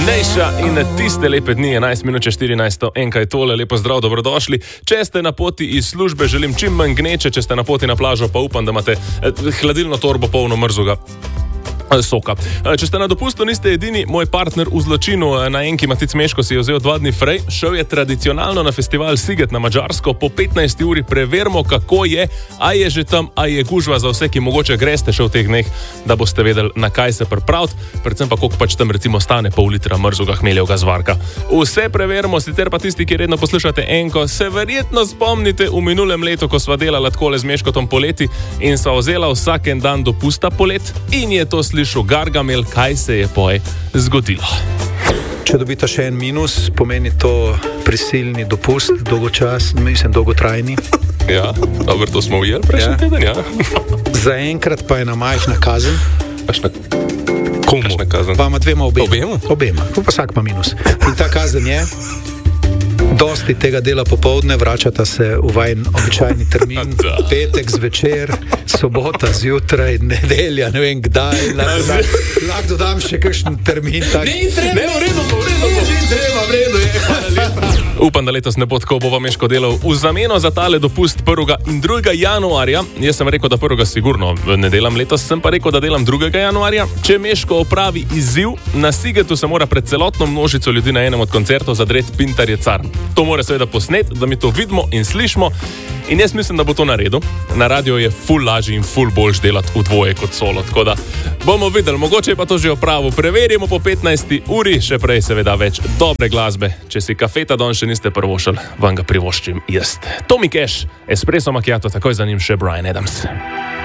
Nejša in tiste lepe dni, 11 minut 14, enkaj tole, lepo zdrav, dobrodošli. Če ste na poti iz službe, želim čim manj gneče, če ste na poti na plažo, pa upam, da imate hladilno torbo polno mrzuga soka. Če ste na dopustu, niste edini, moj partner v zločinu na Enki Matic Meško si je vzel 2 dni frej, šel je tradicionalno na festival Siget na Madžarsko, po 15 uri preverimo, kako je, a je že tam, a je gužva za vse, ki mogoče greste še v teh dneh, da boste vedeli, na kaj se pripraviti, predvsem pa koliko pač tam recimo stane pol litra mrzuga hmeljevega zvarka. Vse preverimo, sicer pa tisti, ki redno poslušate Enko, se verjetno spomnite v minulem letu, ko sva delala takole z Meškotom poleti in sva vzela vsak en dan dopusta polet in je to slišal Gargamel, kaj se je poj zgodilo. Če dobita še en minus, pomeni to prisilni dopust, dolgotrajni. Ja, dobro, to smo ujeli prejšnji teden, ja. Zaenkrat pa je ena majhna kazen. Komu? Kakšna kazen? Pa ima dvema obema. Obema. Pa vsak ima minus. In ta kazen je, dosti tega dela popoldne, vračata se v vajen običajni termin, petek zvečer, sobota zjutraj, nedelja, ne vem kdaj, lahko dodam še kakšen termin. V redu je. Upam, da letos ne bo tako, bova Meško delal v zameno za tale dopust 1. in 2. januarja. Jaz sem rekel, da 1. sigurno ne delam letos, sem pa rekel, da delam 2. januarja. Če Meško opravi izziv, na Sigetu se mora pred celotno množico ljudi na enem od koncertov zadreti Pintar je car. To mora seveda posnet, da mi to vidimo in slišimo. In jaz mislim, da bo to naredil. Na radio je ful lažji in ful boljš delati v dvoje kot solo. Tako da bomo videli, mogoče je pa to že opravil. Preverimo po 15. uri, še prej seveda več dobre glasbe. Če si kafeta don še niste prvošali, vam ga privoščim jaz. Tommy Cash, Espresso Macchiato, takoj za njim še Bryan Adams.